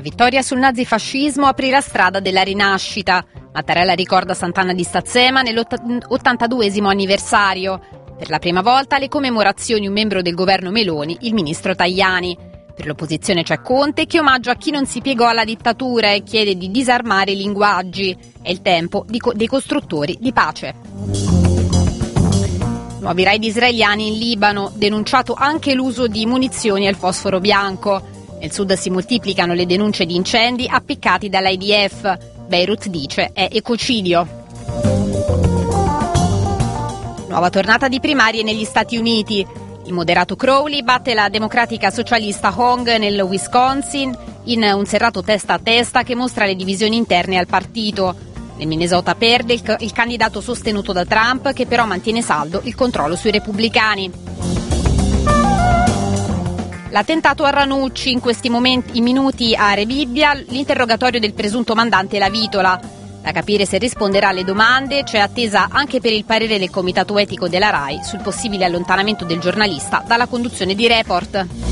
vittoria sul nazifascismo aprì la strada della rinascita. Mattarella ricorda Sant'Anna di Stazzema nell'82esimo anniversario. Per la prima volta alle commemorazioni un membro del governo Meloni, il ministro Tajani. Per l'opposizione c'è Conte che omaggia chi non si piegò alla dittatura e chiede di disarmare i linguaggi. È il tempo dei costruttori di pace. Nuovi raid israeliani in Libano, denunciato anche l'uso di munizioni al fosforo bianco. Nel sud si moltiplicano le denunce di incendi appiccati dall'IDF. Beirut dice è ecocidio. Nuova tornata di primarie negli Stati Uniti. Il moderato Crowley batte la democratica socialista Hong nel Wisconsin in un serrato testa a testa che mostra le divisioni interne al partito. Nel Minnesota perde il candidato sostenuto da Trump, che però mantiene saldo il controllo sui repubblicani. L'attentato a Ranucci, in questi minuti a Rebibbia, l'interrogatorio del presunto mandante La Vitola. Da capire se risponderà alle domande, c'è attesa anche per il parere del comitato etico della RAI sul possibile allontanamento del giornalista dalla conduzione di Report.